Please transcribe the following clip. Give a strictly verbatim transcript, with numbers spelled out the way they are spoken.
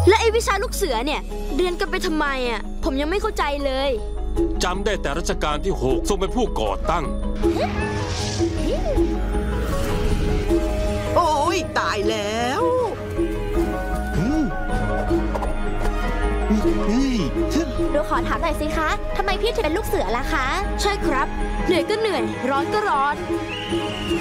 และไอ้วิชาลูกเสือเนี่ยเรียนกันไปทำไมอ่ะผมยังไม่เข้าใจเลยจำได้แต่รัชกาลที่หกทรงเป็นผู้ก่อตั้งโอ้ยตายแล้วเราขอถามหน่อยสิคะทำไมพี่ถึงเป็นลูกเสือล่ะคะใช่ครับเหนื่อยก็เหนื่อยร้อนก็ร้อน